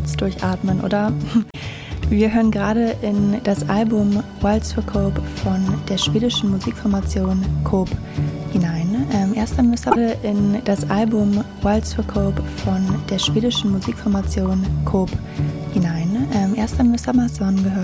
kurz durchatmen, oder? Wir hören gerade in das Album Waltz for Cope von der schwedischen Musikformation Cope hinein. Erst einmal müssen wir in das Album Waltz for Cope von der schwedischen Musikformation Cope hinein. Erst einmal Summer Son gehört.